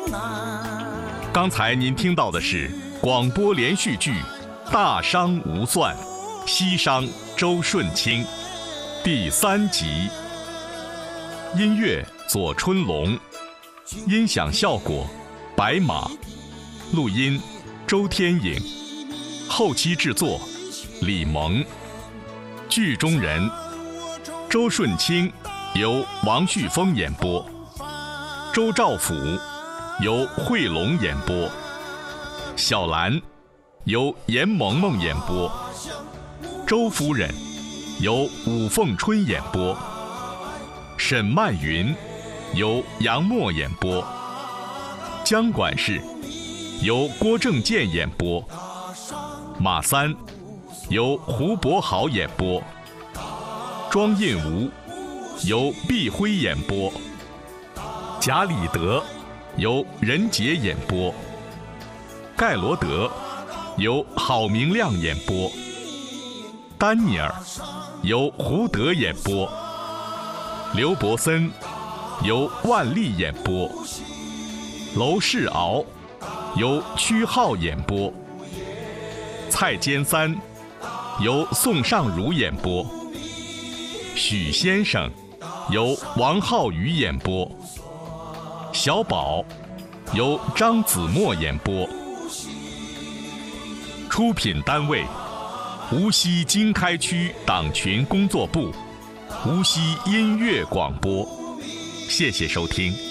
刚才您听到的是广播连续剧《大商无算》，西商周舜钦第3集。音乐左春龙，音响效果白马，录音周天颖，后期制作李萌。剧中人周舜钦由王旭峰演播，周兆甫由慧龙演播，小兰由严萌萌演播，周夫人由武凤春演播，沈曼云由杨默演播，江管事由郭正健演播，马三由胡博豪演播，庄印吾由毕辉演播，贾里德由任杰演播，盖罗德由郝明亮演播，丹尼尔由胡德演播，刘伯森由万历演播，娄世敖由屈浩演播，蔡坚三由宋尚儒演播，许先生由王浩宇演播，小宝由张子墨演播。出品单位：无锡经开区党群工作部，无锡音乐广播。谢谢收听。